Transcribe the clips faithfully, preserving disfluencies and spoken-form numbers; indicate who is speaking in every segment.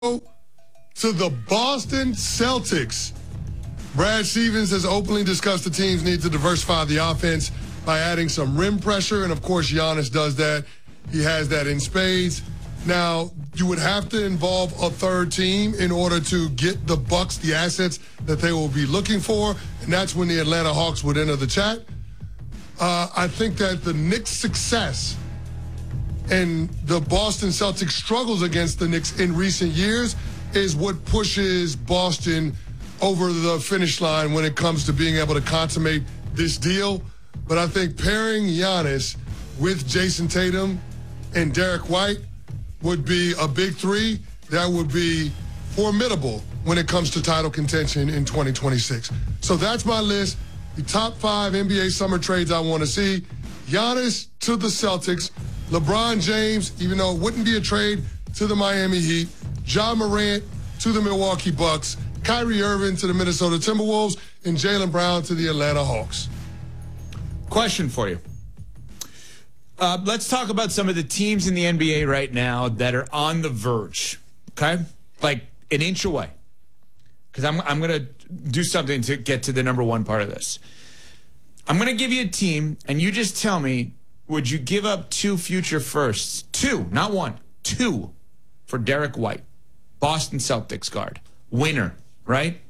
Speaker 1: to the Boston Celtics. Brad Stevens has openly discussed the team's need to diversify the offense by adding some rim pressure, and of course Giannis does that. He has that in spades. Now, you would have to involve a third team in order to get the Bucks the assets that they will be looking for, and that's when the Atlanta Hawks would enter the chat. Uh, I think that the Knicks' success and the Boston Celtics struggles against the Knicks in recent years is what pushes Boston over the finish line when it comes to being able to consummate this deal. But I think pairing Giannis with Jason Tatum and Derek White would be a big three that would be formidable when it comes to title contention in twenty twenty-six. So that's my list. The top five N B A summer trades I want to see. Giannis to the Celtics. LeBron James, even though it wouldn't be a trade, to the Miami Heat. Ja Morant to the Milwaukee Bucks. Kyrie Irving to the Minnesota Timberwolves. And Jaylen Brown to the Atlanta Hawks.
Speaker 2: Question for you. Uh, let's talk about some of the teams in the N B A right now that are on the verge, okay? Like an inch away. Because I'm, I'm going to do something to get to the number one part of this. I'm going to give you a team, and you just tell me, would you give up two future firsts? Two, not one. Two for Derek White, Boston Celtics guard. Winner, right?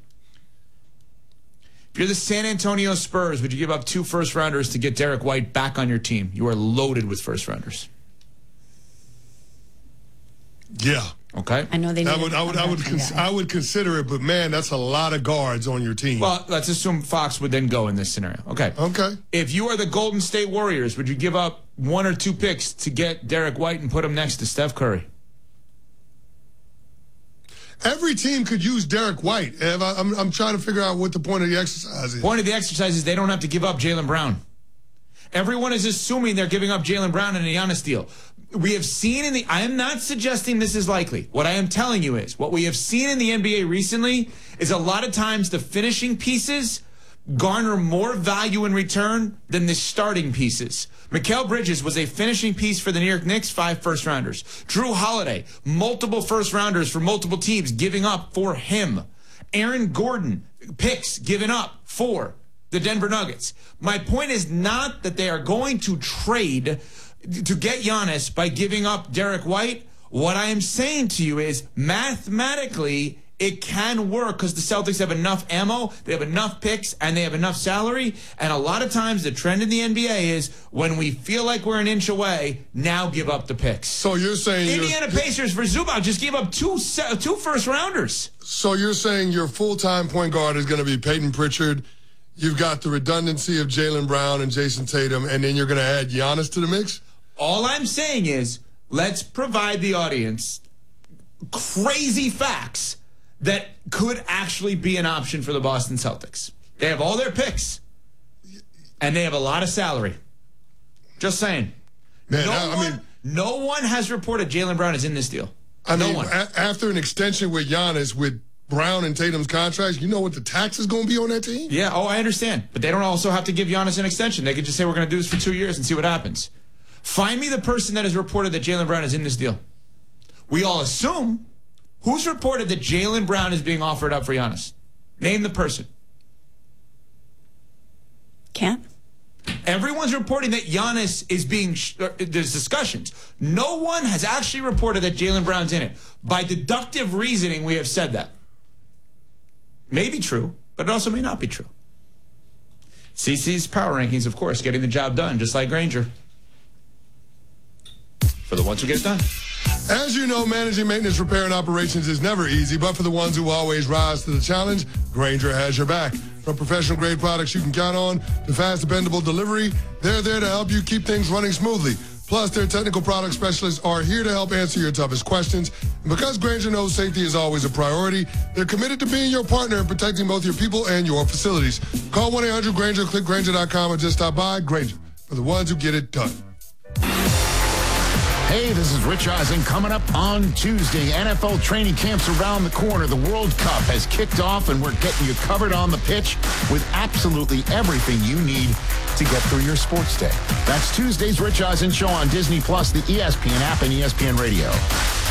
Speaker 2: If you're the San Antonio Spurs, would you give up two first-rounders to get Derek White back on your team? You are loaded with first-rounders.
Speaker 1: Yeah.
Speaker 2: Okay.
Speaker 3: I know they.
Speaker 1: I would. I would. I would. Cons- I would consider it, but man, that's a lot of guards on your team.
Speaker 2: Well, let's assume Fox would then go in this scenario. Okay.
Speaker 1: Okay.
Speaker 2: If you are the Golden State Warriors, would you give up one or two picks to get Derek White and put him next to Steph Curry?
Speaker 1: Every team could use Derek White. I, I'm, I'm trying to figure out what the point of the exercise is.
Speaker 2: Point of the exercise is they don't have to give up Jaylen Brown. Everyone is assuming they're giving up Jaylen Brown in a Giannis deal. We have seen in the, I am not suggesting this is likely. What I am telling you is, what we have seen in the N B A recently is a lot of times the finishing pieces garner more value in return than the starting pieces. Mikal Bridges was a finishing piece for the New York Knicks, five first-rounders. Drew Holiday, multiple first-rounders for multiple teams giving up for him. Aaron Gordon, picks given up for the Denver Nuggets. My point is not that they are going to trade to get Giannis by giving up Derek White. What I am saying to you is, mathematically, it can work because the Celtics have enough ammo, they have enough picks, and they have enough salary. And a lot of times the trend in the N B A is when we feel like we're an inch away, now give up the picks.
Speaker 1: So you're saying
Speaker 2: Indiana Pacers for Zubac just gave up two two first rounders.
Speaker 1: So you're saying your full-time point guard is going to be Peyton Pritchard. You've got the redundancy of Jaylen Brown and Jason Tatum, and then you're going to add Giannis to the mix?
Speaker 2: All I'm saying is, let's provide the audience crazy facts that could actually be an option for the Boston Celtics. They have all their picks, and they have a lot of salary. Just saying.
Speaker 1: Man,
Speaker 2: no,
Speaker 1: I, I
Speaker 2: one,
Speaker 1: mean,
Speaker 2: no one has reported Jaylen Brown is in this deal.
Speaker 1: I
Speaker 2: no
Speaker 1: mean,
Speaker 2: one.
Speaker 1: A- after an extension with Giannis, with Brown and Tatum's contracts, you know what the tax is going to be on that team?
Speaker 2: Yeah, oh, I understand. But they don't also have to give Giannis an extension. They could just say, we're going to do this for two years and see what happens. Find me the person that has reported that Jaylen Brown is in this deal. We all assume. Who's reported that Jaylen Brown is being offered up for Giannis? Name the person.
Speaker 3: Can't.
Speaker 2: Everyone's reporting that Giannis is being, sh- there's discussions. No one has actually reported that Jaylen Brown's in it. By deductive reasoning, we have said that. May be true, but it also may not be true. C C's power rankings, of course, getting the job done, just like Granger. For the ones who get it done.
Speaker 1: As you know, managing maintenance, repair, and operations is never easy, but for the ones who always rise to the challenge, Granger has your back. From professional-grade products you can count on to fast, dependable delivery, they're there to help you keep things running smoothly. Plus, their technical product specialists are here to help answer your toughest questions. And because Granger knows safety is always a priority, they're committed to being your partner in protecting both your people and your facilities. Call one eight hundred Granger, click Granger dot com, or just stop by. Granger, for the ones who get it done.
Speaker 4: Hey, this is Rich Eisen. Coming up on Tuesday, N F L training camps around the corner. The World Cup has kicked off, and we're getting you covered on the pitch with absolutely everything you need to get through your sports day. That's Tuesday's Rich Eisen Show on Disney Plus, the E S P N app, and E S P N Radio.